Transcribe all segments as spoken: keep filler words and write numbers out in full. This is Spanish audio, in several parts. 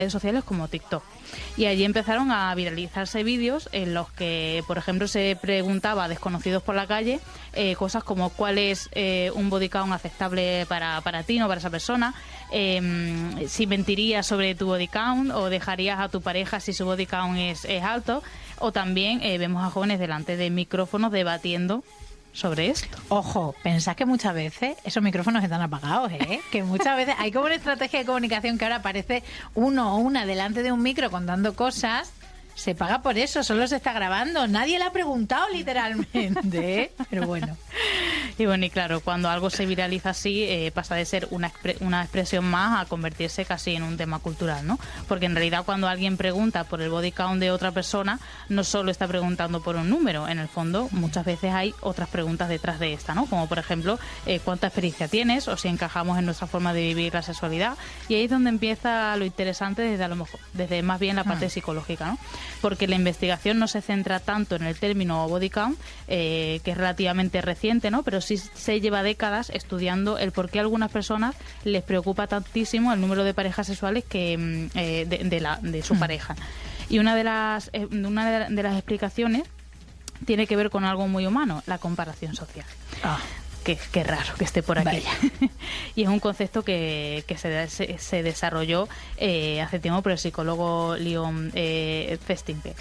redes sociales como TikTok. Y allí empezaron a viralizarse vídeos en los que, por ejemplo, se preguntaba a desconocidos por la calle eh, cosas como cuál es eh, un body count aceptable para, para ti, no para esa persona, eh, si mentirías sobre tu body count o dejarías a tu pareja si su body count es, es alto, o también eh, vemos a jóvenes delante de micrófonos debatiendo sobre esto. Ojo, pensad que muchas veces esos micrófonos están apagados, ¿eh? Que muchas veces hay como una estrategia de comunicación que ahora aparece uno o una delante de un micro contando cosas. Se paga por eso, solo se está grabando. Nadie le ha preguntado literalmente, ¿eh? Pero bueno. Y bueno, y claro, cuando algo se viraliza así, eh, pasa de ser una, expre una expresión más a convertirse casi en un tema cultural, ¿no? Porque en realidad cuando alguien pregunta por el body count de otra persona, no solo está preguntando por un número. En el fondo, muchas veces hay otras preguntas detrás de esta, ¿no? Como por ejemplo, eh, ¿cuánta experiencia tienes? O si encajamos en nuestra forma de vivir la sexualidad. Y ahí es donde empieza lo interesante desde, a lo mejor, desde más bien la parte psicológica, ¿no? Porque la investigación no se centra tanto en el término body count, eh, que es relativamente reciente, ¿no? Pero sí se lleva décadas estudiando el por qué a algunas personas les preocupa tantísimo el número de parejas sexuales que eh, de, de, la, de su pareja. Y una de las eh, una de las explicaciones tiene que ver con algo muy humano, la comparación social. Ah. Qué, qué raro que esté por aquí. Y es un concepto que, que se, se, se desarrolló eh, hace tiempo por el psicólogo Leon eh, Festinpe.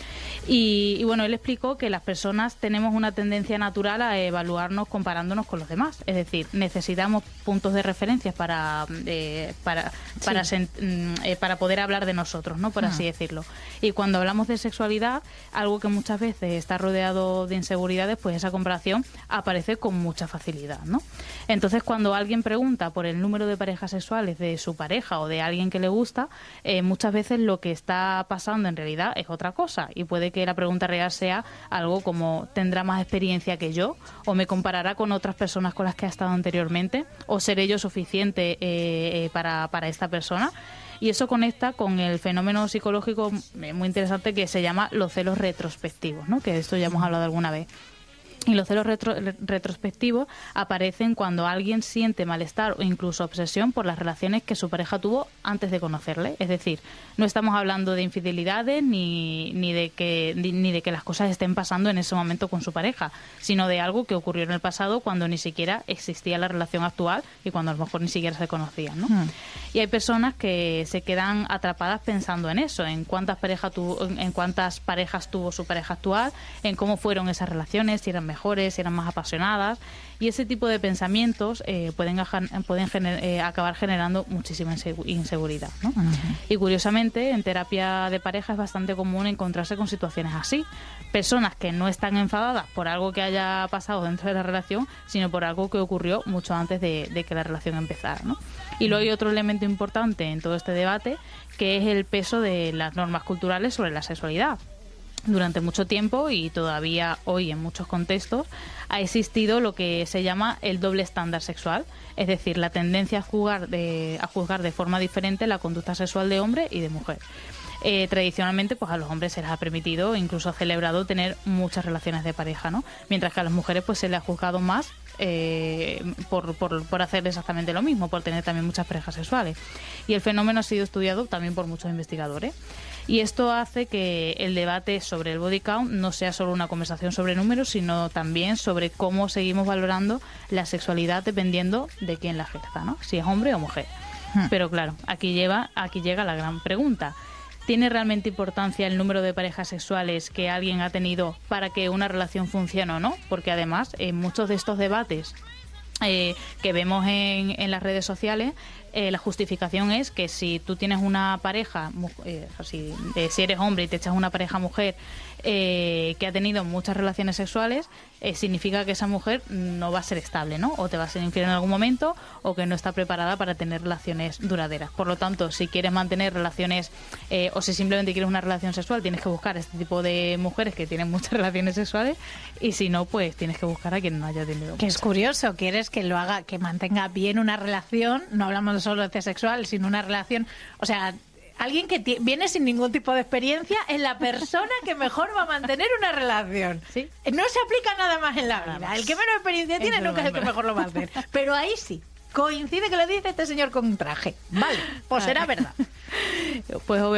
Y, y bueno, él explicó que las personas tenemos una tendencia natural a evaluarnos comparándonos con los demás. Es decir, necesitamos puntos de referencia para eh, para para, sí. eh, para poder hablar de nosotros, ¿no? Por ah. así decirlo. Y cuando hablamos de sexualidad, algo que muchas veces está rodeado de inseguridades, pues esa comparación aparece con mucha facilidad, ¿no? Entonces, cuando alguien pregunta por el número de parejas sexuales de su pareja o de alguien que le gusta, eh, muchas veces lo que está pasando en realidad es otra cosa, y puede que la pregunta real sea algo como ¿tendrá más experiencia que yo? ¿O me comparará con otras personas con las que ha estado anteriormente? ¿O seré yo suficiente eh, eh, para, para esta persona? Y eso conecta con el fenómeno psicológico muy interesante que se llama los celos retrospectivos, ¿no? Que de esto ya hemos hablado alguna vez. Y los celos retro, retrospectivos aparecen cuando alguien siente malestar o incluso obsesión por las relaciones que su pareja tuvo antes de conocerle. Es decir, no estamos hablando de infidelidades ni, ni, de que, ni, ni de que las cosas estén pasando en ese momento con su pareja, sino de algo que ocurrió en el pasado cuando ni siquiera existía la relación actual y cuando a lo mejor ni siquiera se conocían, ¿no? Hmm. Y hay personas que se quedan atrapadas pensando en eso, en cuántas parejas tuvo, en cuántas parejas tuvo su pareja actual, en cómo fueron esas relaciones, si eran mejores, si eran más apasionadas, y ese tipo de pensamientos eh, pueden, pueden gener, eh, acabar generando muchísima inseguridad, ¿no? Uh-huh. Y curiosamente, en terapia de pareja es bastante común encontrarse con situaciones así. Personas que no están enfadadas por algo que haya pasado dentro de la relación, sino por algo que ocurrió mucho antes de, de que la relación empezara, ¿no? Y luego hay otro elemento importante en todo este debate, que es el peso de las normas culturales sobre la sexualidad. Durante mucho tiempo, y todavía hoy en muchos contextos, ha existido lo que se llama el doble estándar sexual, es decir, la tendencia a juzgar de, a juzgar de forma diferente la conducta sexual de hombre y de mujer. Eh, tradicionalmente, pues a los hombres se les ha permitido, incluso celebrado, tener muchas relaciones de pareja, ¿no? Mientras que a las mujeres pues se les ha juzgado más eh, por, por, por hacer exactamente lo mismo, por tener también muchas parejas sexuales. Y el fenómeno ha sido estudiado también por muchos investigadores. Y esto hace que el debate sobre el body count no sea solo una conversación sobre números, sino también sobre cómo seguimos valorando la sexualidad dependiendo de quién la ejerza, ¿no? Si es hombre o mujer. Hmm. Pero claro, aquí, lleva, aquí llega la gran pregunta. ¿Tiene realmente importancia el número de parejas sexuales que alguien ha tenido para que una relación funcione o no? Porque además, en muchos de estos debates eh, que vemos en, en las redes sociales, eh, la justificación es que si tú tienes una pareja, eh, si, eh, si eres hombre y te echas una pareja mujer eh, que ha tenido muchas relaciones sexuales, eh, significa que esa mujer no va a ser estable, ¿no? O te va a ser infiel en algún momento, o que no está preparada para tener relaciones duraderas. Por lo tanto, si quieres mantener relaciones eh, o si simplemente quieres una relación sexual, tienes que buscar este tipo de mujeres que tienen muchas relaciones sexuales, y si no, pues tienes que buscar a quien no haya tenido. Que es curioso, quieres que lo haga, que mantenga bien una relación, no hablamos solo de sexual, sino una relación, o sea, alguien que t- viene sin ningún tipo de experiencia es la persona que mejor va a mantener una relación. ¿Sí? No se aplica nada más en la vida. El que menos experiencia tiene Eso nunca es el que mejor lo va a hacer. Pero ahí sí, coincide que lo dice este señor con un traje. Vale, pues será verdad. Pues